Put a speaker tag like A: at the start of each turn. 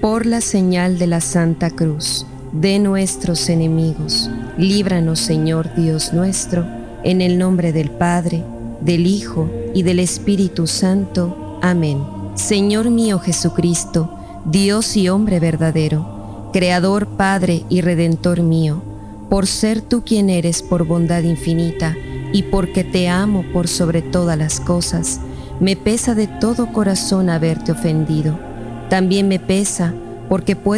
A: Por la señal de la Santa Cruz de nuestros enemigos, líbranos, Señor Dios nuestro, en el nombre del Padre, del Hijo y del Espíritu Santo. Amén. Señor mío Jesucristo, Dios y hombre verdadero, Creador, Padre y Redentor mío, por ser tú quien eres por bondad infinita y porque te amo por sobre todas las cosas, me pesa de todo corazón haberte ofendido. También me pesa porque puedo